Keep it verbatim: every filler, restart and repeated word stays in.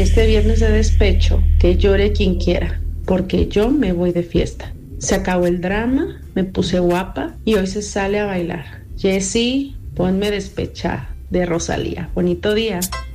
este viernes de despecho, que llore quien quiera, porque yo me voy de fiesta. Se acabó el drama, me puse guapa y hoy se sale a bailar. Jessy, ponme Despechá de Rosalía. Bonito día.